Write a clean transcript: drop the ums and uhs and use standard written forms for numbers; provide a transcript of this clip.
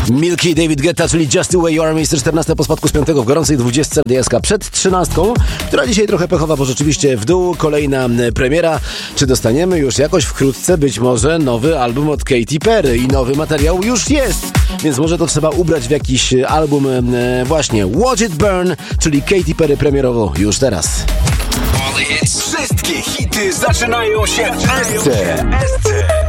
Milky, David Guetta, czyli Just the Way You Are, miejsce 14 po spadku z 5 w gorącej 20 DSK przed 13, która dzisiaj trochę pechowa, bo rzeczywiście w dół. Kolejna premiera. Czy dostaniemy już jakoś wkrótce być może nowy album od Katy Perry i nowy materiał już jest, więc może to trzeba ubrać w jakiś album właśnie Watch It Burn, czyli Katy Perry premierowo już teraz. Wszystkie hity zaczynają się w SC.